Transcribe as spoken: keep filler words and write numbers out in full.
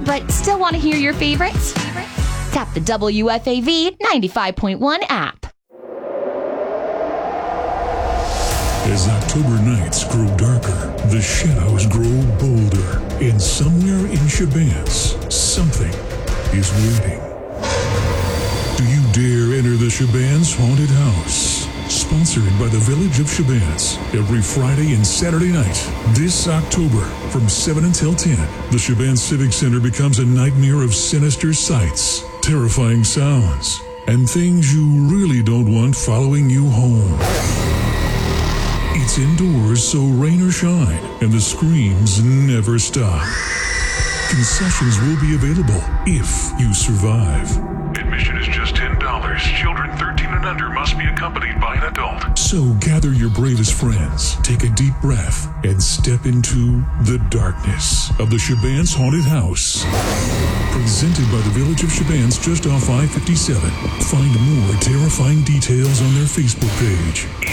but still want to hear your favorites? Tap the W F A V ninety-five point one app. As October nights grow darker, the shadows grow bolder, and somewhere in Shabance, something is waiting. Do you dare enter the Shabance Haunted House? Sponsored by the Village of Shabance, every Friday and Saturday night, this October, from seven until ten, the Shabance Civic Center becomes a nightmare of sinister sights, terrifying sounds, and things you really don't want following you home. It's indoors, so rain or shine, and the screams never stop. Concessions will be available if you survive. Admission is just ten dollars. Children thirteen and under must be accompanied by an adult. So gather your bravest friends, take a deep breath, and step into the darkness of the Shabance Haunted House. Presented by the Village of Shabance just off I fifty-seven. Find more terrifying details on their Facebook page.